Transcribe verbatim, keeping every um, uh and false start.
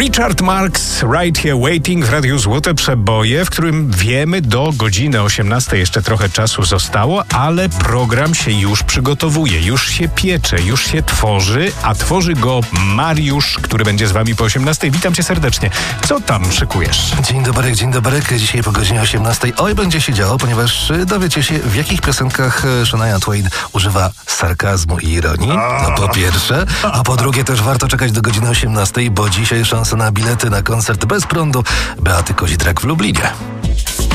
Richard Marx, Right Here Waiting w Radiu Złote Przeboje, w którym wiemy, do godziny osiemnastej jeszcze trochę czasu zostało, ale program się już przygotowuje, już się piecze, już się tworzy, a tworzy go Mariusz, który będzie z wami po osiemnastej. Witam cię serdecznie. Co tam szykujesz? Dzień dobry, dzień dobry. Dzisiaj po godzinie osiemnastej oj będzie się działo, ponieważ dowiecie się, w jakich piosenkach Shania Twain używa sarkazmu i ironii. No po pierwsze, a po drugie też warto czekać do godziny osiemnastej, bo dzisiaj szansa na bilety na koncert bez prądu Beaty Kozidrak w Lublinie.